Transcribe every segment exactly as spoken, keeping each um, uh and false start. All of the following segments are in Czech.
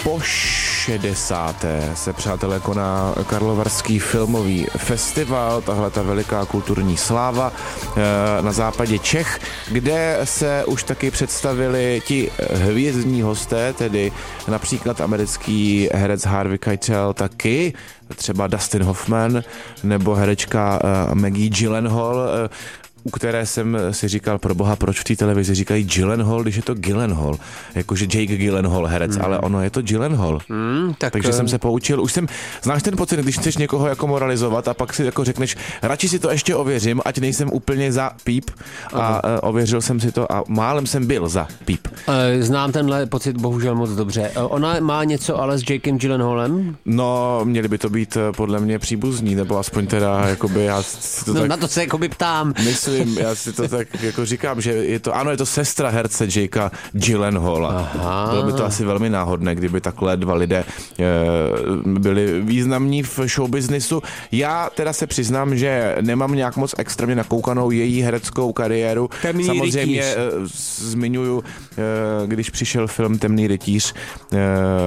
po šedesáté se, přátelé, koná Karlovarský filmový festival, tahle ta veliká kulturní sláva na západě Čech, kde se už taky představili ti hvězdní hosté, tedy například americký herec Harvey Keitel, taky třeba Dustin Hoffman nebo herečka Maggie Gyllenhaal, u které jsem si říkal, pro boha, proč v té televizi říkají Gyllenhaal, když je to Gyllenhaal, jakože Jake Gyllenhaal herec, mm. ale ono je to Gyllenhaal. Mm, tak Takže jsem se poučil, už jsem, znáš ten pocit, když chceš někoho jako moralizovat a pak si jako řekneš, radši si to ještě ověřím, ať nejsem úplně za píp a uh, ověřil jsem si to a málem jsem byl za píp. Znám tenhle pocit bohužel moc dobře. Ona má něco ale s Jakem Gyllenhaalem? No, měli by to být podle mě příbuzní, nebo aspoň teda, jakoby já si to no, tak... na to se jakoby ptám. Myslím, já si to tak jako říkám, že je to, ano, je to sestra herce Jakea Gyllenhaala. Bylo by to asi velmi náhodné, kdyby takhle dva lidé e, byli významní v showbiznisu. Já teda se přiznám, že nemám nějak moc extrémně nakoukanou její hereckou kariéru. Temný Samozřejmě rytíř. E, zmiňuju, e, když přišel film Temný rytíř e,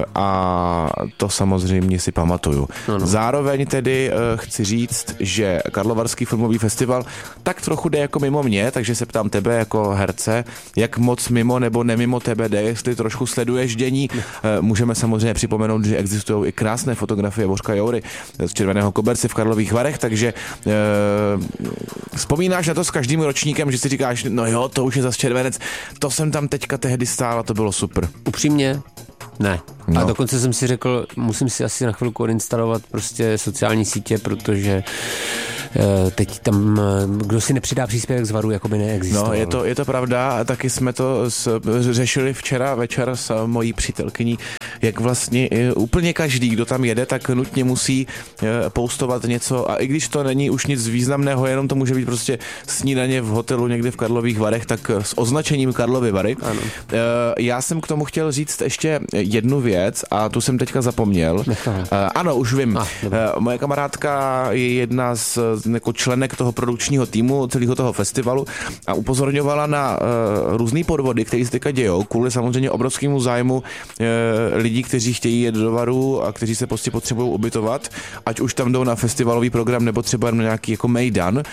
a to samozřejmě si pamatuju. Ano. Zároveň tedy e, chci říct, že Karlovarský filmový festival tak trochu jde jako mimo mě, takže se ptám tebe jako herce, jak moc mimo nebo nemimo tebe jde, jestli trošku sleduješ dění. Můžeme samozřejmě připomenout, že existují i krásné fotografie Bořka Joury z Červeného koberce v Karlových Varech, takže e, vzpomínáš na to s každým ročníkem, že si říkáš, no jo, to už je zas červenec, to jsem tam teďka tehdy stál a to bylo super. Upřímně? Ne. No. A dokonce jsem si řekl, musím si asi na chvilku odinstalovat prostě sociální sítě, protože teď tam, kdo si nepřidá příspěvek z Varu, jako by neexistoval. No, je to, je to pravda, taky jsme to s, řešili včera večer s mojí přítelkyní, jak vlastně úplně každý, kdo tam jede, tak nutně musí postovat něco a i když to není už nic významného, jenom to může být prostě snídaně v hotelu někde v Karlových Varech, tak s označením Karlovy Vary. Ano. Já jsem k tomu chtěl říct ještě jednu věc a tu jsem teďka zapomněl. Nechal. Ano, už vím. Ah, Moje kamarádka je jedna z jako členek toho produkčního týmu celého toho festivalu a upozorňovala na uh, různý podvody, které se teďka dějou, kvůli samozřejmě obrovskému zájmu uh, lidí, kteří chtějí jet do Varu a kteří se prostě potřebují ubytovat, ať už tam jdou na festivalový program nebo třeba na nějaký jako mejdan, uh,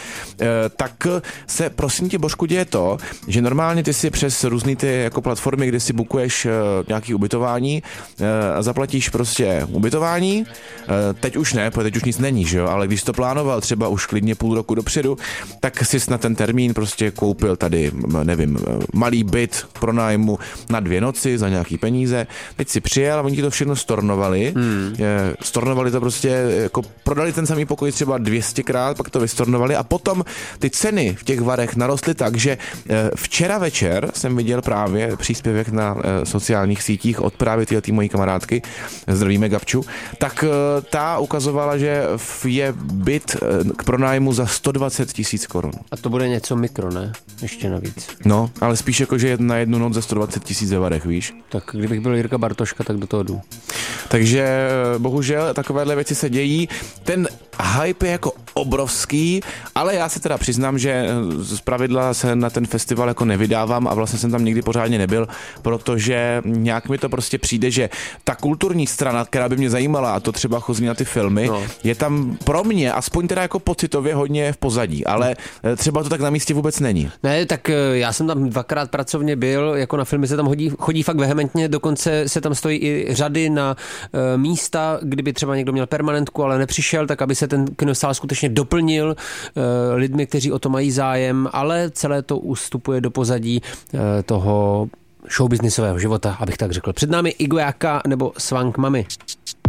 tak se prosím tě, Božku, děje to, že normálně ty si přes různý ty jako platformy, kde si bookuješ uh, nějaký ubytování uh, a zaplatíš prostě ubytování, uh, teď už ne, protože teď už nic není, že jo, ale když to plánoval třeba už klidně půl roku dopředu, tak si na ten termín prostě koupil tady, nevím, malý byt pro nájmu na dvě noci za nějaký peníze. Teď si přijel a oni ti to všechno stornovali. Hmm. Stornovali to prostě, jako prodali ten samý pokoj třeba dvě stě krát, pak to vystornovali a potom ty ceny v těch Varech narostly tak, že včera večer jsem viděl právě příspěvek na sociálních sítích od právě této mojí kamarádky, zdravíme Gabču, tak ta ukazovala, že je byt k pronájmu za sto dvacet tisíc korun. A to bude něco mikro, ne? Ještě navíc. No, ale spíš jako, že na jednu noc za sto dvacet tisíc ve Varech, víš? Tak kdybych byl Jirka Bartoška, tak do toho jdu. Takže bohužel takovéhle věci se dějí. Ten hype je jako obrovský, ale já se teda přiznám, že zpravidla se na ten festival jako nevydávám a vlastně jsem tam nikdy pořádně nebyl, protože nějak mi to prostě přijde, že ta kulturní strana, která by mě zajímala, a to třeba chozí na ty filmy, no. je tam pro mě, aspoň teda jako pocitově hodně v pozadí, ale třeba to tak na místě vůbec není. Ne, tak já jsem tam dvakrát pracovně byl, jako na filmy se tam hodí, chodí fakt vehementně, dokonce se tam stojí i řady na e, místa, kdyby třeba někdo měl permanentku, ale nepřišel, tak aby se ten kinosál skutečně doplnil e, lidmi, kteří o to mají zájem, ale celé to ustupuje do pozadí e, toho showbiznisového života, abych tak řekl. Před námi Igo Jaka nebo Swank Mami.